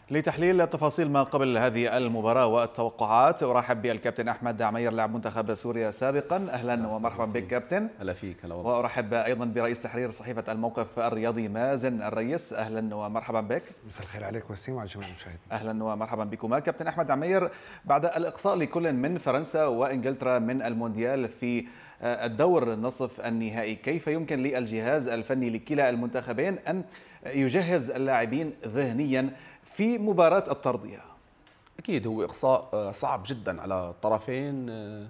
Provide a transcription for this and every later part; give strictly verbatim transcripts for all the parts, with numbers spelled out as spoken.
لتحليل تفاصيل ما قبل هذه المباراة والتوقعات أرحب بالكابتن أحمد عمير لاعب منتخب سوريا سابقا. أهلا ومرحبا بك كابتن. هلا فيك. هلا والله. وأرحب أيضا برئيس تحرير صحيفة الموقف الرياضي مازن الريس. أهلا ومرحبا بك. مساء الخير عليك وسيم وعلى جميع المشاهدين. أهلا ومرحبا بكما. كابتن أحمد عمير، بعد الإقصاء لكل من فرنسا وإنجلترا من المونديال في الدور نصف النهائي، كيف يمكن للجهاز الفني لكلا المنتخبين أن يجهز اللاعبين ذهنيا في مباراة الترضية؟ أكيد هو إقصاء صعب جدا على الطرفين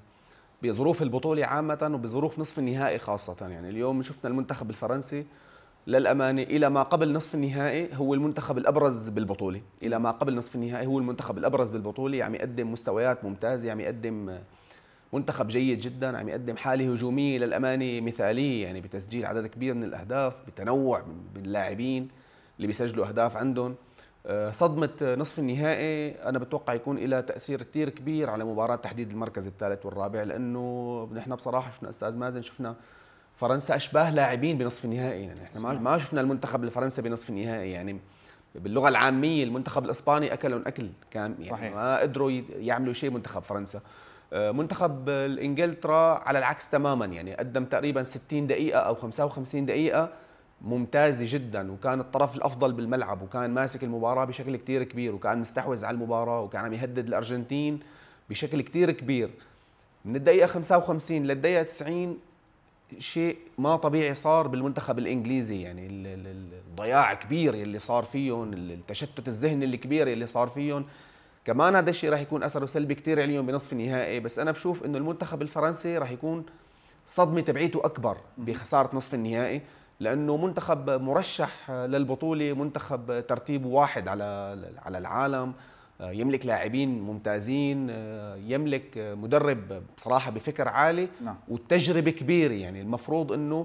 بظروف البطولة عامة وبظروف نصف النهائي خاصة. يعني اليوم شفنا المنتخب الفرنسي للأمانة إلى ما قبل نصف النهائي هو المنتخب الأبرز بالبطولة، إلى ما قبل نصف النهائي هو المنتخب الأبرز بالبطولة، عم يقدم مستويات ممتازة، عم يقدم منتخب جيد جدا، عم يقدم حالة هجومية للأمانة مثالية، يعني بتسجيل عدد كبير من الأهداف، بتنوع باللاعبين اللي بيسجلوا أهداف عندهم. صدمة نصف النهائي أنا بتوقع يكون لها تأثير كتير كبير على مباراة تحديد المركز الثالث والرابع، لأنه نحن بصراحة شفنا أستاذ مازن، شفنا فرنسا أشباه لاعبين بنصف النهائي. يعني احنا ما ما شفنا المنتخب الفرنسي بنصف النهائي، يعني باللغة العامية المنتخب الإسباني أكلهم أكل كان، يعني صحيح. ما قدروا يعملوا شيء منتخب فرنسا. منتخب الإنجلترا على العكس تماما، يعني قدم تقريبا ستين دقيقة أو خمسة وخمسين دقيقة ممتازة جدا، وكان الطرف الأفضل بالملعب، وكان ماسك المباراة بشكل كتير كبير، وكان مستحوذ على المباراة، وكان عم يهدد الأرجنتين بشكل كتير كبير. من الدقيقة خمسة وخمسين للدقيقة تسعين شيء ما طبيعي صار بالمنتخب الإنجليزي، يعني الضياع كبير اللي صار فيهم، التشتت الذهني الكبير اللي صار فيهم، كمان هذا الشيء راح يكون أثره سلبي كتير عليهم بنصف النهائي. بس أنا بشوف إنه المنتخب الفرنسي راح يكون صدمة تبعيته أكبر بخسارة نصف النهائي، لأنه منتخب مرشح للبطولة، منتخب ترتيبه واحد على على العالم، يملك لاعبين ممتازين، يملك مدرب بصراحة بفكر عالي وتجربة كبيرة، يعني المفروض إنه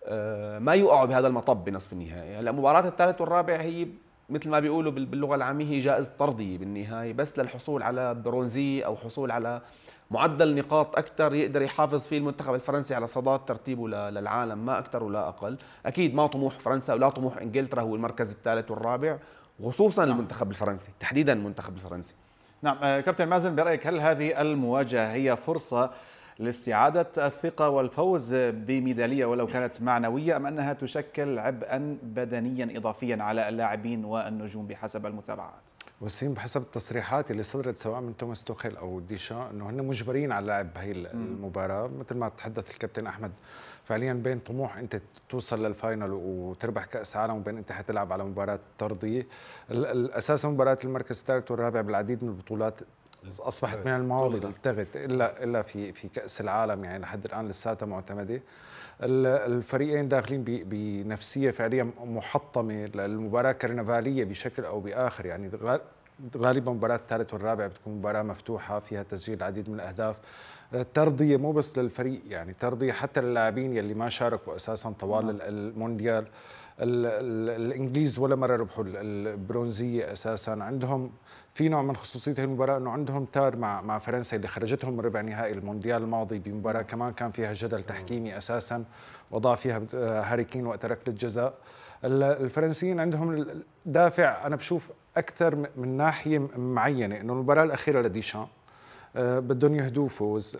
ما يوقعوا بهذا المطب بنصف النهائي. هلا مباراة الثالث والرابع هي مثل ما بيقولوا باللغة العامية هي جائزة طردية بالنهاية، بس للحصول على برونزية أو حصول على معدل نقاط أكثر يقدر يحافظ فيه المنتخب الفرنسي على صدارة ترتيبه للعالم، ما أكثر ولا أقل. أكيد ما طموح فرنسا ولا طموح إنجلترا هو المركز الثالث والرابع، وخصوصا نعم. المنتخب الفرنسي تحديدا المنتخب الفرنسي. نعم كابتن مازن، برأيك هل هذه المواجهة هي فرصة لاستعادة الثقة والفوز بميدالية ولو كانت معنوية، أم أنها تشكل عبئا بدنيا إضافيا على اللاعبين والنجوم بحسب المتابعات؟ وسيم، بحسب التصريحات اللي صدرت سواء من توماس توخيل او ديشان انه هن مجبرين على اللعب بهي المباراه، مثل ما تحدث الكابتن احمد، فعليا بين طموح انت توصل للفاينل وتربح كاس عالم وبين انت حتلعب على مباراه طرديه. الاساس مباراه المركز الثالث والرابع بالعديد من البطولات اصبحت من الماضي، التغت الا الا في في كاس العالم، يعني لحد الان لساتها معتمده. الفريقين داخلين بنفسيه فعليا محطمه، المباراه كرنفاليه بشكل او باخر، يعني غالبا مباراه الثالث والرابع بتكون مباراه مفتوحه فيها تسجيل العديد من الاهداف. ترضيه مو بس للفريق، يعني ترضيه حتى للاعبين يلي ما شاركوا اساسا طوال المونديال. الانجليز ولا مره ربحوا البرونزيه اساسا، عندهم في نوع من خصوصيه المباراه انه عندهم تار مع مع فرنسا اللي خرجتهم من ربع نهائي المونديال الماضي بمباراه كمان كان فيها جدل تحكيمي اساسا وضاع فيها هاري كين وقت ركله جزاء. الفرنسيين عندهم دافع انا بشوف اكثر من ناحيه معينه، انه المباراه الاخيره لديشان بدهم يهدوا فوز.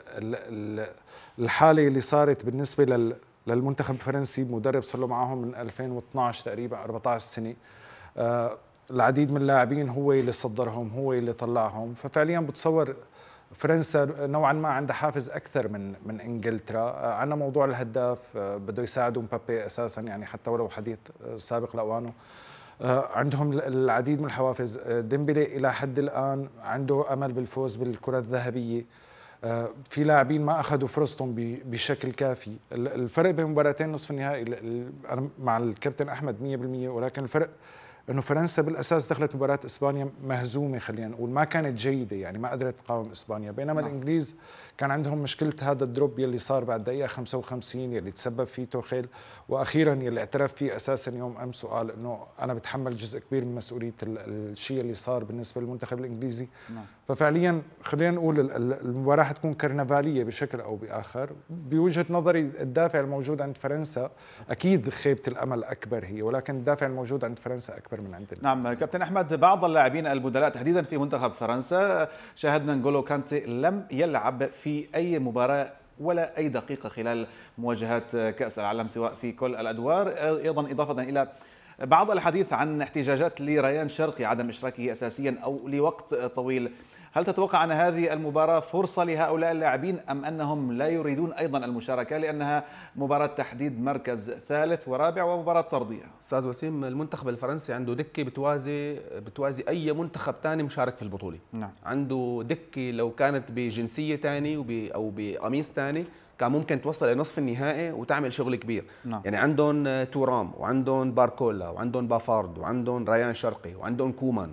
الحاله اللي صارت بالنسبه لل للمنتخب الفرنسي، مدرب صار له معاهم من ألفين واثنعش تقريبا أربعة عشر سنه، آه العديد من اللاعبين هو اللي صدرهم، هو اللي طلعهم، ففعليا بتصور فرنسا نوعا ما عندها حافز اكثر من من انجلترا. آه عندنا موضوع الهداف، آه بده يساعدوا مبابي اساسا، يعني حتى ولو حديث سابق لاوانه. آه عندهم العديد من الحوافز. آه ديمبلي الى حد الان عنده امل بالفوز بالكره الذهبيه. في لاعبين ما اخذوا فرصتهم بشكل كافي. الفرق بين مباراتين نصف النهائي مع الكابتن احمد مية بالمية، ولكن الفرق انه فرنسا بالاساس دخلت مباراه اسبانيا مهزومه، خلينا نقول ما كانت جيده، يعني ما قدرت تقاوم اسبانيا، بينما نعم. الانجليز كان عندهم مشكله هذا الدروب يلي صار بعد دقيقه خمسة وخمسين يلي تسبب فيه توخيل، واخيرا يلي اعترف فيه اساسا يوم امس وقال انه انا بتحمل جزء كبير من مسؤوليه الشيء اللي صار بالنسبه للمنتخب الانجليزي. نعم. ففعليا خلينا نقول المباراه حتكون كرنفاليه بشكل او باخر. بوجهه نظري الدافع الموجود عند فرنسا اكيد خيبه الامل اكبر هي، ولكن الدافع الموجود عند فرنسا اكبر اكبر من عندنا. نعم كابتن احمد، بعض اللاعبين البدلاء تحديدا في منتخب فرنسا شاهدنا نغولو كانتي لم يلعب في اي مباراه ولا اي دقيقه خلال مواجهات كاس العالم سواء في كل الادوار، ايضا اضافه الى بعض الحديث عن احتجاجات لريان شرقي عدم اشراكه اساسيا او لوقت طويل. هل تتوقع أن هذه المباراة فرصة لهؤلاء اللاعبين أم أنهم لا يريدون أيضا المشاركة لأنها مباراة تحديد مركز ثالث ورابع ومباراة ترضية؟ أستاذ وسيم، المنتخب الفرنسي عنده دكة بتوازي بتوازي أي منتخب ثاني مشارك في البطولة. نعم. عنده دكة لو كانت بجنسية ثانية أو بقميص ثاني كان ممكن توصل لنصف النهائي وتعمل شغل كبير. نعم. يعني عندهم تورام وعندهم باركولا وعندهم بافارد وعندهم ريان شرقي وعندهم كومان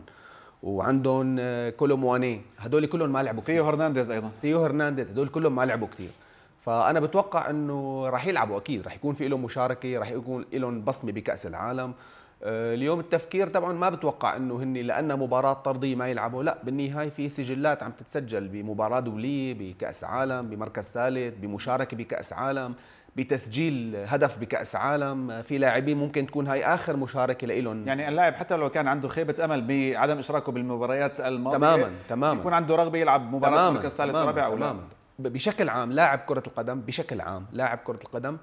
وعندهم كولو مواني، هدول كلهم ما لعبوا كثير. ثيو هرنانديز ايضا ثيو هرنانديز، هدول كلهم ما لعبوا كثير. فانا بتوقع انه راح يلعبوا اكيد، راح يكون في لهم مشاركه، راح يكون لهم بصمه بكاس العالم. اليوم التفكير طبعا ما بتوقع انه هن لان مباراه طرديه ما يلعبوا، لا بالنهايه في سجلات عم تتسجل بمباراه دوليه، بكاس عالم، بمركز ثالث، بمشاركه بكاس عالم، بتسجيل هدف بكأس عالم. في لاعبين ممكن تكون هاي آخر مشاركة لهم. يعني اللاعب حتى لو كان عنده خيبة أمل بعدم إشراكه بالمباريات الماضية تماما تماما يكون عنده رغبة يلعب مباراة مركز ثالث ورابع أو لا. بشكل عام لاعب كرة القدم بشكل عام لاعب كرة القدم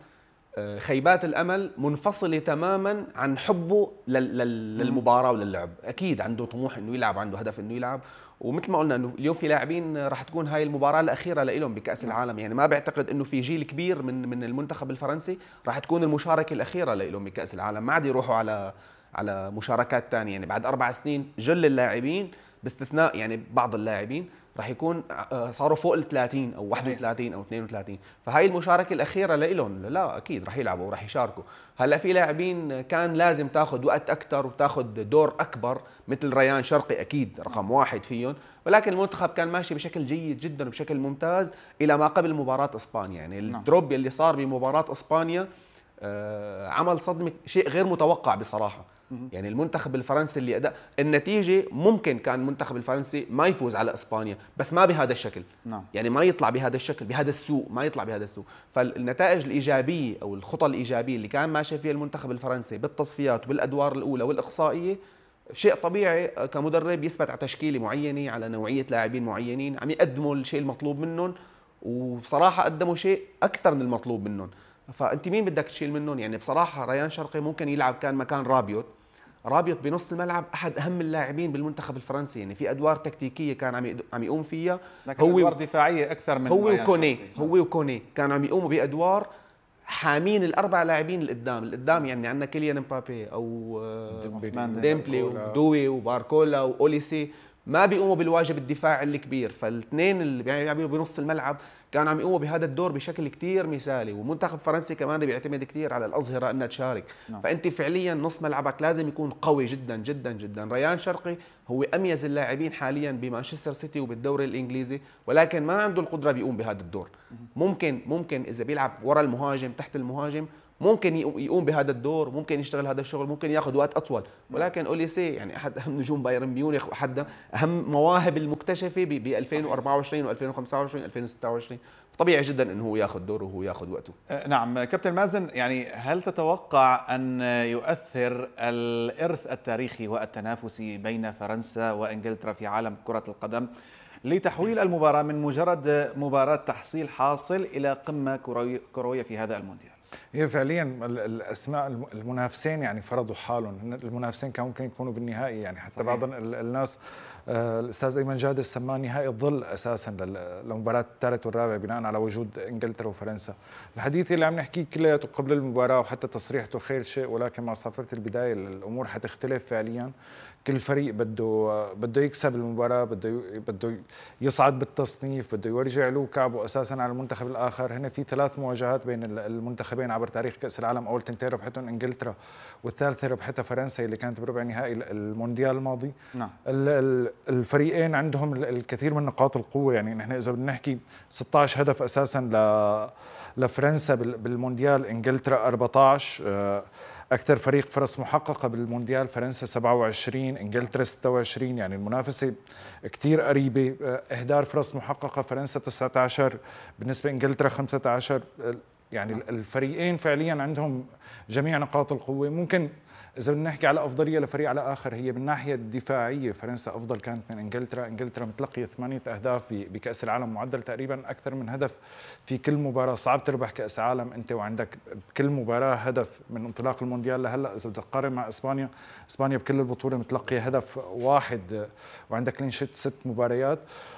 خيبات الأمل منفصلة تماما عن حبه للمباراة وللعب. أكيد عنده طموح إنه يلعب، عنده هدف إنه يلعب، ومثل ما قلنا انه اليوم في لاعبين راح تكون هاي المباراه الاخيره لهم بكاس العالم. يعني ما بعتقد انه في جيل كبير من من المنتخب الفرنسي راح تكون المشاركه الاخيره لهم بكاس العالم، ما عاد يروحوا على على مشاركات ثانيه. يعني بعد اربع سنين جل اللاعبين باستثناء يعني بعض اللاعبين راح يكون صاروا فوق ال ثلاثين او واحد وثلاثين او اثنين وثلاثين، فهاي المشاركه الاخيره لهم. لا اكيد راح يلعبوا وراح يشاركوا. هلا في لاعبين كان لازم تاخذ وقت اكثر وتاخذ دور اكبر مثل ريان شرقي، اكيد رقم واحد فيهم، ولكن المنتخب كان ماشي بشكل جيد جدا وبشكل ممتاز الى ما قبل مباراه اسبانيا. يعني الدروب اللي صار بمباراه اسبانيا آه عمل صدمه، شيء غير متوقع بصراحه. يعني المنتخب الفرنسي اللي أداء النتيجة ممكن كان المنتخب الفرنسي ما يفوز على إسبانيا، بس ما بهذا الشكل. نعم. يعني ما يطلع بهذا الشكل، بهذا السوء، ما يطلع بهذا السوء. فالنتائج الإيجابية أو الخطى الإيجابية اللي كان ماشي فيها المنتخب الفرنسي بالتصفيات وبالأدوار الأولى والإقصائية شيء طبيعي كمدرب يثبت على تشكيلة معينة، على نوعية لاعبين معينين عم يقدموا الشيء المطلوب منهم، وبصراحة قدموا شيء أكثر من المطلوب منهم. فأنت مين بدك تشيل منهم؟ يعني بصراحة ريان شرقي ممكن يلعب كان مكان رابيوت. رابيوت بنص الملعب احد اهم اللاعبين بالمنتخب الفرنسي، يعني في ادوار تكتيكيه كان عم عم يقوم فيها، لكن هو ادوار دفاعيه اكثر من هو وكوني. هو وكوني كانوا عم يقوموا بادوار حامين الاربع لاعبين القدام. القدام يعني عندنا كيليان مبابي او ديمبلي ودوي وباركولا واوليسي، ما بيقوموا بالواجب الدفاعي الكبير. فالاثنين اللي بيعملوا بنص الملعب كانوا عم يقوموا بهذا الدور بشكل كتير مثالي. ومنتخب فرنسي كمان بيعتمد كتير على الأظهرة أنها تشارك. نعم. فأنت فعليا نص ملعبك لازم يكون قوي جدا جدا جدا. ريان شرقي هو أميز اللاعبين حاليا بمانشستر سيتي وبالدوري الإنجليزي، ولكن ما عنده القدرة بيقوم بهذا الدور. ممكن ممكن إذا بيلعب ورا المهاجم تحت المهاجم ممكن يقوم بهذا الدور، ممكن يشتغل هذا الشغل، ممكن ياخذ وقت اطول. ولكن اوليسي يعني احد اهم نجوم بايرن ميونخ واحد اهم مواهب المكتشفه ب ألفين وأربعة وعشرين وألفين وخمسة وعشرين وألفين وستة وعشرين، طبيعي جدا انه هو ياخذ دوره وهو ياخذ وقته. نعم كابتن مازن، يعني هل تتوقع ان يؤثر الارث التاريخي والتنافسي بين فرنسا وانجلترا في عالم كرة القدم لتحويل المباراة من مجرد مباراة تحصيل حاصل الى قمة كروية في هذا المونديال؟ هي فعليا الاسماء المنافسين يعني فرضوا حالهم، المنافسين كانوا ممكن يكونوا بالنهائي. يعني حتى صحيح. بعض الناس الاستاذ ايمن جاد سماه نهائي الظل اساسا لمباراه الثالث والرابع بناء على وجود انجلترا وفرنسا. الحديث اللي عم نحكيه كلياته قبل المباراه وحتى تصريحته خير شيء، ولكن مع صافره البدايه الامور حتختلف فعليا. كل فريق بده بده يكسب المباراه، بده بده يصعد بالتصنيف، بده يرجع له كعبه اساسا على المنتخب الاخر. هنا في ثلاث مواجهات بين المنتخبين عبر تاريخ كاس العالم، اول تنتين ربحتهم انجلترا والثالثه ربحتها فرنسا اللي كانت بربع نهائي المونديال الماضي. نعم. الفريقين عندهم الكثير من نقاط القوه. يعني نحن اذا بدنا نحكي ستة عشر هدف اساسا ل لفرنسا بالمونديال، انجلترا أربعة عشر. أكثر فريق فرص محققة بالمونديال فرنسا سبعة وعشرين، إنجلترا ستة وعشرين. يعني المنافسة كتير قريبة. إهدار فرص محققة فرنسا تسعة عشر بالنسبة إنجلترا خمسة عشر. يعني الفريقين فعليا عندهم جميع نقاط القوة. ممكن اذا بدنا نحكي على افضليه لفريق على اخر، هي من الناحيه الدفاعيه فرنسا افضل كانت من انجلترا. انجلترا متلقيه ثمانيه اهداف بكاس العالم، معدل تقريبا اكثر من هدف في كل مباراه. صعب تربح كاس عالم انت وعندك بكل مباراه هدف. من انطلاق المونديال لهلا اذا بدك تقارن مع اسبانيا، اسبانيا بكل البطوله متلقيه هدف واحد وعندك كلين شيت ست مباريات.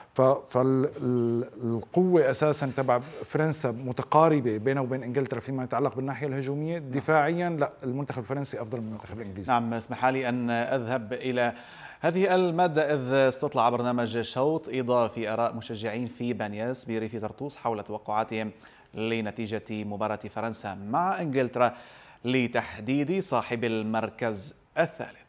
فالقوة أساساً تبع فرنسا متقاربة بينه وبين إنجلترا فيما يتعلق بالناحية الهجومية. دفاعياً لا، المنتخب الفرنسي أفضل من المنتخب الإنجليزي. نعم، اسمح لي أن أذهب إلى هذه المادة إذ استطلع برنامج شوط إيضا في آراء مشجعين في بانياس بريف طرطوس حول توقعاتهم لنتيجة مباراة فرنسا مع إنجلترا لتحديد صاحب المركز الثالث.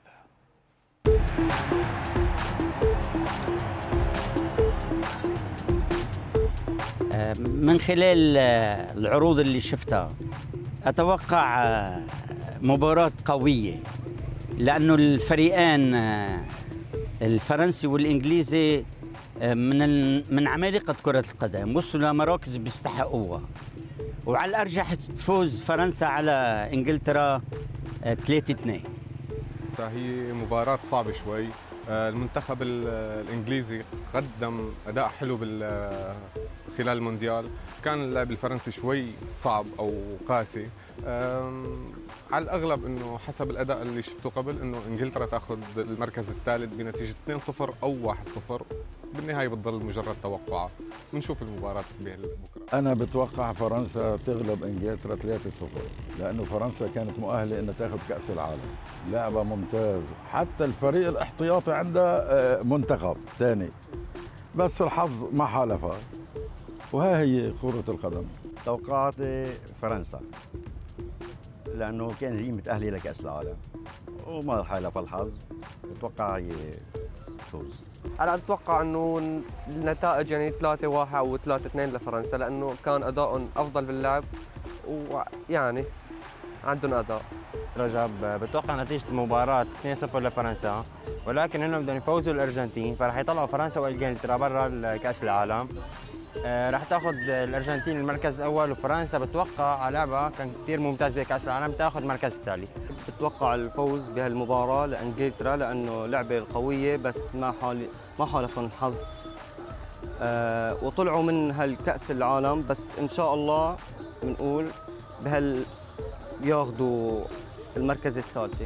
من خلال العروض اللي شفتها أتوقع مباراة قوية، لأنه الفريقين الفرنسي والإنجليزي من من عمالقة كرة القدم، وصلوا لمراكز بيستحقوها، وعلى الأرجح تفوز فرنسا على إنجلترا ثلاثة اثنين. هي مباراة صعبة شوي. المنتخب الانجليزي قدم اداء حلو خلال المونديال، كان اللعب الفرنسي شوي صعب او قاسي. على الاغلب انه حسب الاداء اللي شفته قبل انه انجلترا تاخذ المركز الثالث بنتيجه اثنين صفر او واحد صفر. بالنهايه بتضل مجرد توقعات، بنشوف المباراه بكره. انا بتوقع فرنسا تغلب انجلترا ثلاثة صفر، لانه فرنسا كانت مؤهله انها تاخذ كاس العالم. لعبه ممتاز، حتى الفريق الاحتياطي عنده منتخب ثاني، بس الحظ ما حالفها، وها هي كرة القدم. توقعاتي فرنسا، لأنه كان هي متأهلة لكأس العالم وما حالف الحظ، بتوقع هي تفوز. أنا أتوقع أنه النتائج يعني ثلاثة واحد أو ثلاثة اثنين لفرنسا، لأنه كان أداء أفضل باللعب ويعني عندهم أداء. رجب بتوقع نتيجة المباراة اثنين صفر لفرنسا، ولكن انهم بدهم يفوزوا الارجنتين، فرح يطلعوا فرنسا وانجلترا برا كأس العالم. رح تاخذ الارجنتين المركز الاول، وفرنسا بتوقع على لعبة كان كثير ممتاز بكأس العالم تاخذ المركز الثالث. بتوقع الفوز بهالمباراة لانجلترا، لانه لعبة قوية بس ما حال ما حالفهم الحظ. أه وطلعوا من هالكأس العالم، بس ان شاء الله بنقول بهال ياخذوا المركز الثالث.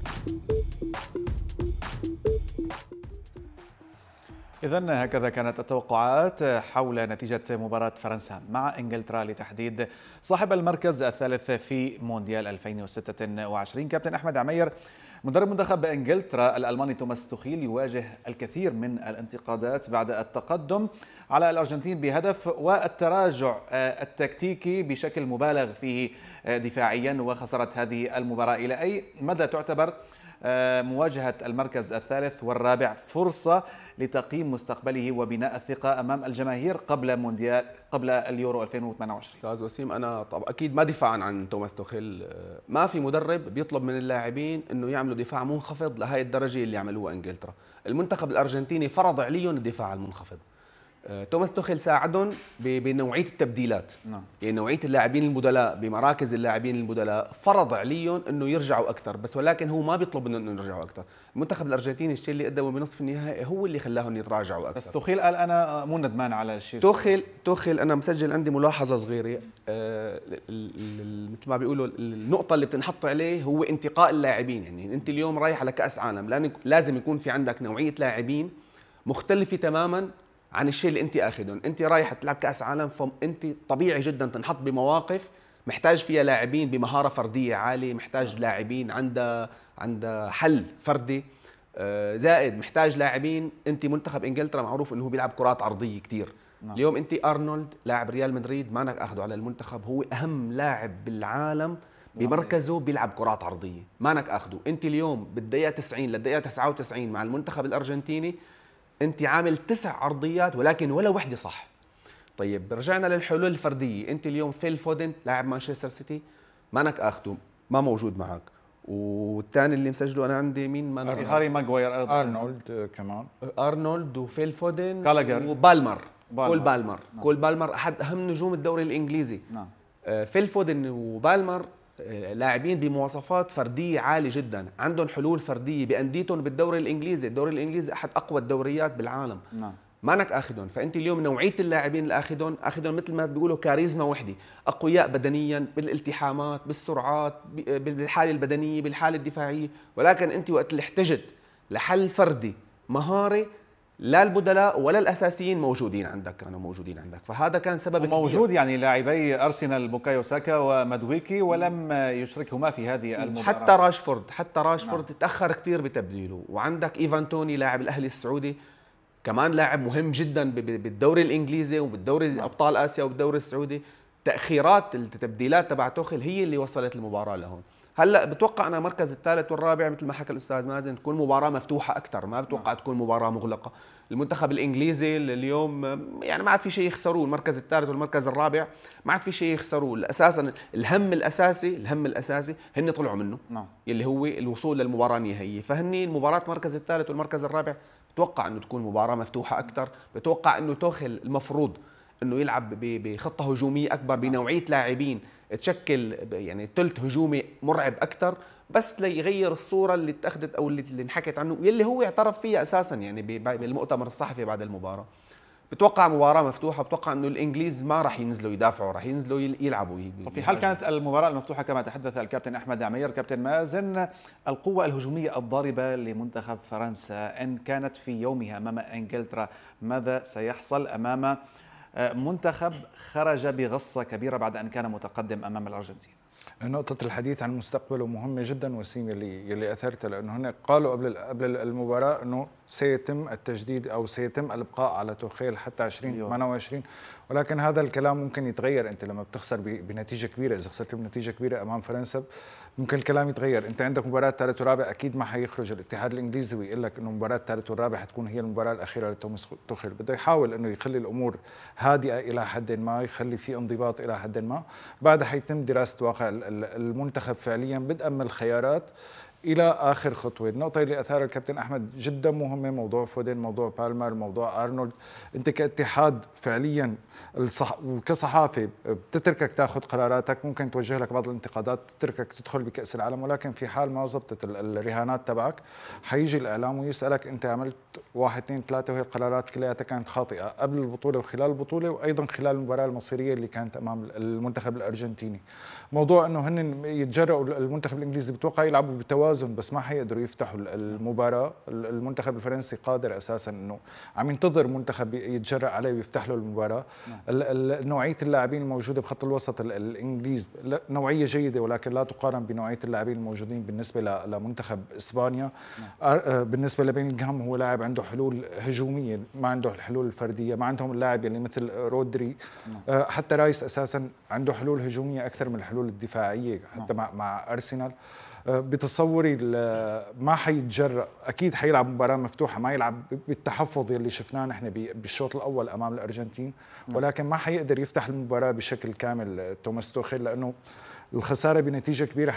إذن هكذا كانت التوقعات حول نتيجة مباراة فرنسا مع إنجلترا لتحديد صاحب المركز الثالث في مونديال ألفين وستة وعشرين. كابتن أحمد عمير، مدرب منتخب إنجلترا الألماني توماس توخيل يواجه الكثير من الانتقادات بعد التقدم على الأرجنتين بهدف والتراجع التكتيكي بشكل مبالغ فيه دفاعيا، وخسرت هذه المباراة. إلى أي مدى تعتبر مواجهة المركز الثالث والرابع فرصة لتقييم مستقبله وبناء الثقة أمام الجماهير قبل مونديال قبل اليورو ألفين وثمانية وعشرين؟ استاذ وسيم، انا طب اكيد ما دفاعا عن توماس توخيل، ما في مدرب بيطلب من اللاعبين انه يعملوا دفاع منخفض لهي الدرجه اللي عملوها انجلترا. المنتخب الارجنتيني فرض عليهم الدفاع المنخفض. توماس توخيل ساعدهم بنوعيه التبديلات، نعم. يعني نوعيه اللاعبين البدلاء بمراكز اللاعبين البدلاء فرض عليهم انه يرجعوا اكثر، بس ولكن هو ما بيطلب انه يرجعوا اكثر. المنتخب الارجنتيني الشيء اللي قدمه بنصف النهائي هو اللي خلاهم يتراجعوا اكثر. بس توخيل قال انا مو ندمان على الشيء. توخيل توخيل انا مسجل عندي ملاحظه صغيره، آه مثل ما بيقولوا النقطه اللي بتنحط عليه هو انتقاء اللاعبين. يعني انت اليوم رايح على كاس عالم، لان لازم يكون في عندك نوعيه لاعبين مختلفه تماما عن الشيء اللي انت اخذهم. انت رايح تلعب كاس عالم، فانت طبيعي جدا تنحط بمواقف محتاج فيها لاعبين بمهاره فرديه عاليه، محتاج لاعبين عندها عندها حل فردي، زائد محتاج لاعبين. انت منتخب انجلترا معروف انه هو بيلعب كرات عرضيه كثير. نعم. اليوم انت ارنولد لاعب ريال مدريد مانك اخذه على المنتخب، هو اهم لاعب بالعالم بمركزه بيلعب كرات عرضيه، مانك اخذه. انت اليوم بالدقيقه تسعين للدقيقه تسعة وتسعين مع المنتخب الارجنتيني انت عامل تسع عرضيات ولكن ولا وحده صح. طيب رجعنا للحلول الفرديه، انت اليوم فيل فودن لاعب مانشستر سيتي مانك اخذه، ما موجود معك. والثاني اللي مسجله انا عندي مين؟ ما هاري ماغواير، ارنولد كمان، ارنولد وفيل فودن كالاجر وبالمر، بالمر. كول بالمر. نعم. كول بالمر احد اهم نجوم الدوري الانجليزي. نعم. فيل فودن وبالمر لاعبين بمواصفات فرديه عاليه جدا، عندهم حلول فرديه بانديتهم بالدوري الانجليزي، الدوري الانجليزي احد اقوى الدوريات بالعالم. نعم. مانك اخذهم، فانت اليوم نوعيه اللاعبين اللي اخذهم اخذهم مثل ما بيقولوا كاريزما وحده، اقوياء بدنيا بالالتحامات بالسرعات بالحاله البدنيه بالحاله الدفاعيه، ولكن انت وقت اللي احتجت لحل فردي مهاري لا البدلاء ولا الاساسيين موجودين عندك، كانوا موجودين عندك، فهذا كان سبب موجود يعني لاعبي ارسنال بوكايو ساكا ومادويكي ولم يشركهما في هذه المباراه. حتى راشفورد حتى راشفورد نعم. تاخر كثير بتبديله، وعندك ايفان توني لاعب الاهلي السعودي كمان لاعب مهم جدا بالدوري الانجليزي وبالدوري نعم. ابطال اسيا وبالدوري السعودي. تاخيرات التبديلات تبع توخل هي اللي وصلت المباراه لهون. هلا بتوقع انا المركز الثالث والرابع مثل ما حكى الاستاذ مازن تكون مباراه مفتوحه اكثر، ما بتوقع تكون مباراه مغلقه. المنتخب الانجليزي اليوم يعني ما عاد في شيء يخسروه، المركز الثالث والمركز الرابع ما عاد في شيء يخسروه، اساسا الهم الاساسي الهم الاساسي هن طلعوا منه نعم. اللي هو الوصول للمباراه النهائيه، فهني المباراه المركز الثالث والمركز الرابع بتوقع انه تكون مباراه مفتوحه اكثر، بتوقع انه توخل المفروض انه يلعب بخطه هجوميه اكبر بنوعيه لاعبين تشكل يعني ثلث هجومي مرعب اكثر، بس ليغير الصوره اللي اتخذت او اللي انحكت عنه واللي هو اعترف فيها اساسا يعني بالمؤتمر الصحفي بعد المباراه. بتوقع مباراه مفتوحه، بتوقع انه الانجليز ما راح ينزلوا يدافعوا، راح ينزلوا يلعبوا. طب في حال كانت المباراه المفتوحه كما تحدث الكابتن احمد عمير، كابتن مازن، القوه الهجوميه الضاربه لمنتخب فرنسا ان كانت في يومها امام انجلترا، ماذا سيحصل امام منتخب خرج بغصه كبيره بعد ان كان متقدم امام الارجنتين؟ نقطة الحديث عن مستقبله مهمة جدا وسيم اللي يلي اثرتها، لانه هن قالوا قبل قبل المباراة انه سيتم التجديد او سيتم الابقاء على توخيل حتى ألفين وثمانية وعشرين، ولكن هذا الكلام ممكن يتغير. انت لما بتخسر بنتيجة كبيرة، اذا خسرت بنتيجة كبيرة امام فرنسا ممكن الكلام يتغير. انت عندك مباراة ثالث ورابع، اكيد ما حيخرج الاتحاد الانجليزي ويقول لك انه مباراة ثالث والرابع حتكون هي المباراة الاخيرة لتوماس توخيل، بده يحاول انه يخلي الامور هادئة الى حد ما، يخلي في انضباط الى حد ما، بعدها حيتم دراسة واقع المنتخب فعليا بدءا من الخيارات الى اخر خطوه. النقطه اللي اثارها الكابتن احمد جدا مهمه، موضوع فودن، موضوع بالمر، موضوع ارنولد. انت كاتحاد فعليا الصح... وكصحافي بتتركك تاخذ قراراتك، ممكن توجه لك بعض الانتقادات، تتركك تدخل بكاس العالم، ولكن في حال ما زبطت الرهانات تبعك حيجي الاعلام ويسالك انت عملت واحد اثنين ثلاثه، وهي القرارات كلها كانت خاطئه قبل البطوله وخلال البطوله وايضا خلال المباراه المصيريه اللي كانت امام المنتخب الارجنتيني. موضوع انه هن يتجرأوا المنتخب الانجليزي بتوقع يلعبوا بتوازن، بس ما حيقدروا يفتحوا المباراه. المنتخب الفرنسي قادر اساسا انه عم ينتظر منتخب يتجرأ عليه ويفتح له المباراه. نوعيه اللاعبين الموجوده بخط الوسط الانجليز نوعيه جيده، ولكن لا تقارن بنوعيه اللاعبين الموجودين بالنسبه لمنتخب اسبانيا. بالنسبه لبيلينغهام هو لاعب عنده حلول هجوميه، ما عنده الحلول الفرديه، ما عندهم اللاعب اللي مثل رودري. حتى رايس اساسا عنده حلول هجوميه اكثر من الحلول الدفاعيه حتى مع مع ارسنال. بتصوري ما حيتجرأ، اكيد حيلعب مباراه مفتوحه، ما يلعب بالتحفظ اللي شفناه نحن بالشوط الاول امام الارجنتين، ولكن ما حيقدر يفتح المباراه بشكل كامل توماس توخيل، لانه الخساره بنتيجه كبيره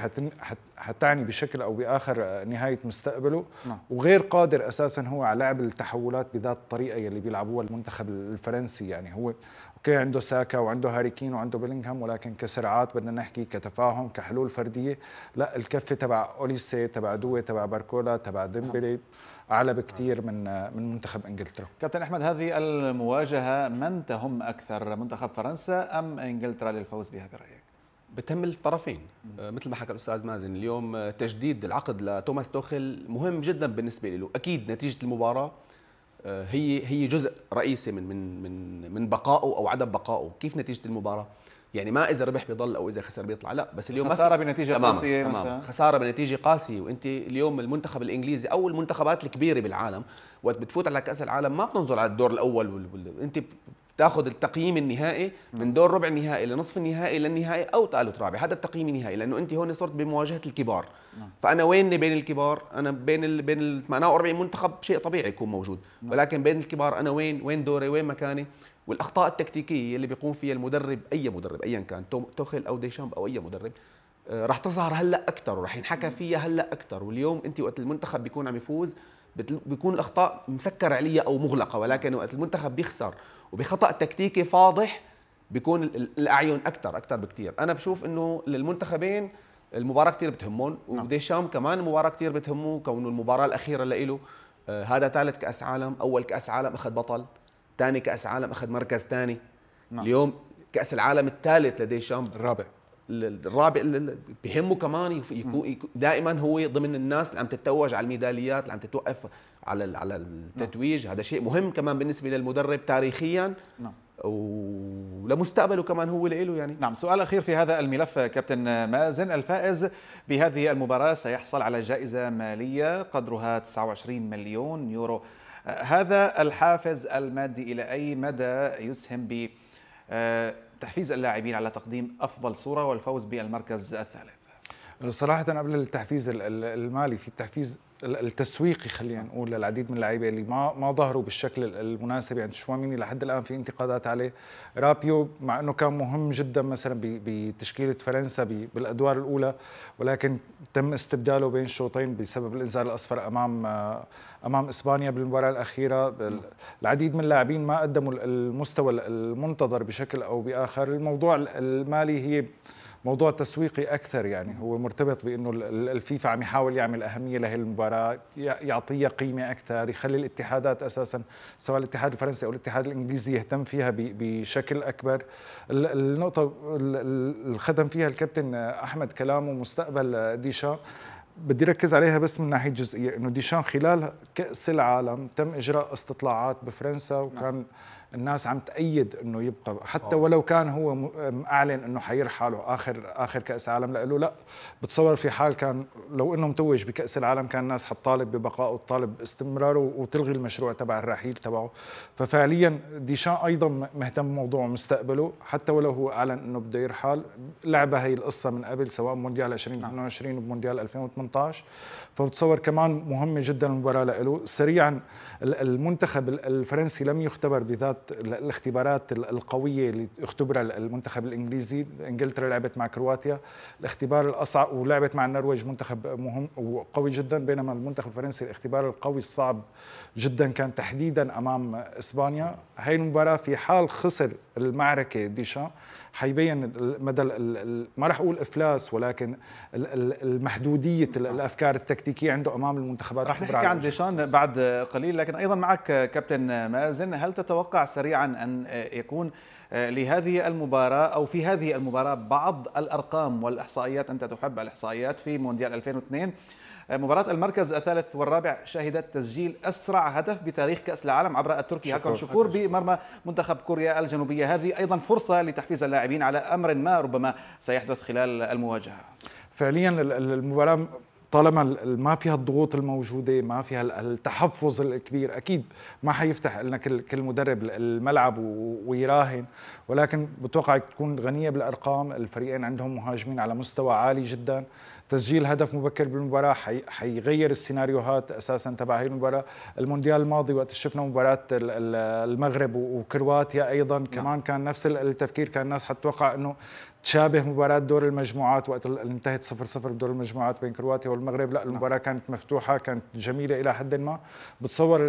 حتعني بشكل او باخر نهايه مستقبله. نعم. وغير قادر اساسا هو على لعب التحولات بذات الطريقه اللي بيلعبوها المنتخب الفرنسي. يعني هو اوكي عنده ساكا وعنده هاري كين وعنده بيلينغهام، ولكن كسرعات بدنا نحكي، كتفاهم، كحلول فرديه، لا الكفه تبع اوليسي، تبع دوي، تبع باركولا، تبع ديمبلي اعلى بكثير من من منتخب انجلترا. كابتن احمد، هذه المواجهه من تهم اكثر، منتخب فرنسا ام انجلترا للفوز بها برايك؟ بتهم الطرفين. مثل ما حكى الاستاذ مازن، اليوم تجديد العقد لتوماس توخيل مهم جدا بالنسبه له. اكيد نتيجه المباراه هي هي جزء رئيسي من من من من بقائه او عدم بقائه. كيف نتيجه المباراه؟ يعني ما اذا ربح بيضل او اذا خسر بيطلع، لا، بس اليوم خساره بنتيجه قاسيه مثلا، خساره بنتيجه قاسيه. وانت اليوم المنتخب الانجليزي او المنتخبات الكبيره بالعالم وقت بتفوت على كاس العالم ما بتنظر على الدور الاول وال... وال... انت تاخذ التقييم النهائي من دور ربع النهائي لنصف النهائي للنهائي او ثالث رابع، هذا التقييم النهائي، لانه انت هون صرت بمواجهه الكبار. فانا ويني بين الكبار؟ انا بين ال بين ال ثمانية وأربعين منتخب، شيء طبيعي يكون موجود، ولكن بين الكبار انا وين وين دوري، وين مكاني؟ والاخطاء التكتيكيه اللي بيقوم فيها المدرب، اي مدرب ايا كان، توخيل او ديشامب او اي مدرب، راح تظهر هلا اكثر وراح ينحكى فيها هلا اكثر. واليوم انت وقت المنتخب بيكون عم يفوز بيكون الاخطاء مسكر عليها او مغلقه، ولكن وقت المنتخب بيخسر وبخطا تكتيكي فاضح بيكون الاعين اكثر اكثر بكثير. انا بشوف انه للمنتخبين المباراه كثير بتهمهم، وديشام كمان المباراه كثير بتهمه، كونه المباراه الاخيره له آه هذا ثالث كاس عالم، اول كاس عالم اخذ بطل، ثاني كاس عالم اخذ مركز ثاني. نعم. اليوم كاس العالم الثالث لديشام، الرابع الرابع بهمه كمان يكون دائما هو ضمن الناس اللي عم تتوج على الميداليات، اللي عم تتوقف على على التتويج. نعم. هذا شيء مهم كمان بالنسبه للمدرب تاريخيا. نعم. ولمستقبله كمان هو له يعني. نعم. سؤال أخير في هذا الملف كابتن مازن، الفائز بهذه المباراة سيحصل على جائزة مالية قدرها تسعة وعشرين مليون يورو. هذا الحافز المادي إلى أي مدى يسهم ب تحفيز اللاعبين على تقديم أفضل صورة والفوز بالمركز الثالث؟ صراحة قبل التحفيز المالي في التحفيز التسويقي خلينا نقول للعديد من اللعيبه اللي ما ما ظهروا بالشكل المناسب. يعني تشواميني لحد الان في انتقادات عليه، رابيو مع انه كان مهم جدا مثلا بتشكيله فرنسا بالادوار الاولى، ولكن تم استبداله بين الشوطين بسبب الانذار الاصفر امام امام اسبانيا بالمباراه الاخيره. العديد من اللاعبين ما قدموا المستوى المنتظر بشكل او باخر. الموضوع المالي هي موضوع تسويقي اكثر، يعني هو مرتبط بانه الفيفا عم يحاول يعمل اهميه لهي المباراه، يعطيها قيمه اكثر، يخلي الاتحادات اساسا سواء الاتحاد الفرنسي او الاتحاد الانجليزي يهتم فيها بشكل اكبر. النقطه اللي ختم فيها الكابتن احمد كلامه مستقبل ديشان، بدي ركز عليها بس من ناحيه جزئيه، انه ديشان خلال كاس العالم تم اجراء استطلاعات بفرنسا، وكان الناس عم تأيد انه يبقى حتى ولو كان هو اعلن انه حيرحل اخر اخر كاس عالم له. لا، بتصور في حال كان لو انه متوج بكاس العالم كان الناس حتطالب ببقائه وتطالب باستمراره وتلغي المشروع تبع الرحيل تبعه. ففعليا ديشان ايضا مهتم بموضوع مستقبله، حتى ولو هو اعلن انه بده يرحل. لعبه هي القصه من قبل سواء مونديال ألفين واثنين وعشرين ومونديال ألفين وثمانية عشر، فبتصور كمان مهمه جدا المباراه له. سريعا، المنتخب الفرنسي لم يختبر بذات الاختبارات القويه اللي اختبرها المنتخب الانجليزي. انجلترا لعبت مع كرواتيا الاختبار الاصعب، ولعبت مع النرويج منتخب مهم وقوي جدا، بينما المنتخب الفرنسي الاختبار القوي الصعب جدا كان تحديدا امام اسبانيا. هاي المباراه في حال خسر المعركه ديشان حيبين مدى ما راح اقول افلاس، ولكن المحدوديه الافكار التكتيكيه عنده امام المنتخبات. راح نحكي عن ديشان بعد قليل، لكن ايضا معك كابتن مازن، هل تتوقع سريعا ان يكون لهذه المباراه او في هذه المباراه بعض الارقام والاحصائيات؟ انت تحب الاحصائيات. في مونديال ألفين واثنين مباراة المركز الثالث والرابع شهدت تسجيل أسرع هدف بتاريخ كأس العالم عبر التركي هاكون شكور بمرمى منتخب كوريا الجنوبية. هذه أيضا فرصة لتحفيز اللاعبين على أمر ما ربما سيحدث خلال المواجهة. فعليا المباراة طالما ما فيها الضغوط الموجودة، ما فيها التحفظ الكبير، أكيد ما حيفتح لنا كل مدرب الملعب ويراهن، ولكن بتوقع تكون غنية بالأرقام. الفريقين عندهم مهاجمين على مستوى عالي جدا. تسجيل هدف مبكر بالمباراة حيغير السيناريوهات أساسا تبع هي المباراة. المونديال الماضي وقت شفنا مباراة المغرب وكرواتيا أيضا كمان كان نفس التفكير، كان الناس حتتوقع أنه تشابه مباراة دور المجموعات وقت اللي انتهت صفر صفر بدور المجموعات بين كرواتيا والمغرب. لا، المباراة كانت مفتوحة، كانت جميلة إلى حد ما. بتصور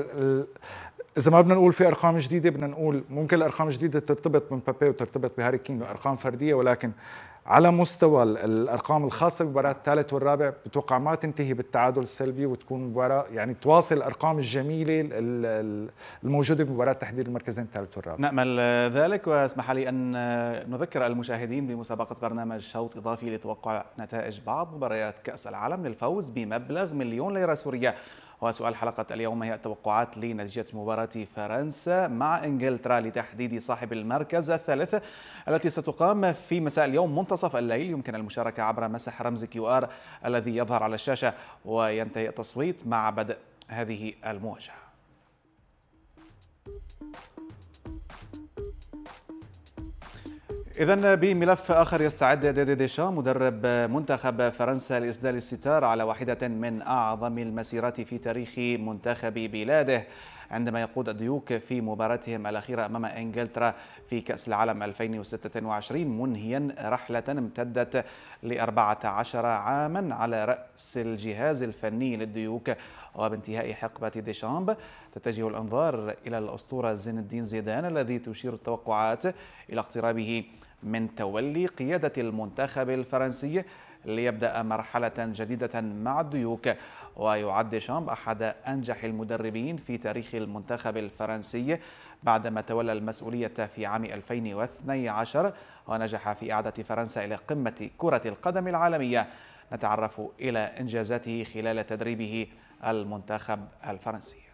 إذا ما بدنا نقول في أرقام جديدة، بدنا نقول ممكن الأرقام الجديدة ترتبط من مبابي وترتبط بهاري كين، أرقام فردية، ولكن على مستوى الأرقام الخاصة بالمباراة الثالث والرابع بتوقع ما تنتهي بالتعادل السلبي، وتكون مباراة يعني تواصل الأرقام الجميلة الموجودة بمباراة تحديد المركزين الثالث والرابع. نأمل ذلك. واسمح لي أن نذكر المشاهدين بمسابقة برنامج شوط إضافي لتوقع نتائج بعض مباريات كأس العالم للفوز بمبلغ مليون ليرة سورية. وسؤال حلقة اليوم هي التوقعات لنتيجة مباراة فرنسا مع إنجلترا لتحديد صاحب المركز الثالث التي ستقام في مساء اليوم منتصف الليل. يمكن المشاركة عبر مسح رمز كيو آر الذي يظهر على الشاشة، وينتهي التصويت مع بدء هذه المواجهة. إذن بملف آخر، يستعد ديدي ديشان مدرب منتخب فرنسا لإسدال الستار على واحدة من أعظم المسيرات في تاريخ منتخب بلاده، عندما يقود الديوك في مباراتهم الأخيرة أمام إنجلترا في كأس العالم ألفين وستة وعشرين، منهيا رحلة امتدت لأربعة عشر عاما على رأس الجهاز الفني للديوك. وبانتهاء حقبة ديشامب تتجه الأنظار إلى الأسطورة زين الدين زيدان الذي تشير التوقعات إلى اقترابه من تولي قيادة المنتخب الفرنسي ليبدأ مرحلة جديدة مع الديوك. ويعد ديشامب أحد أنجح المدربين في تاريخ المنتخب الفرنسي بعدما تولى المسؤولية في عام ألفين واثني عشر ونجح في إعادة فرنسا إلى قمة كرة القدم العالمية. نتعرف إلى إنجازاته خلال تدريبه المنتخب الفرنسي.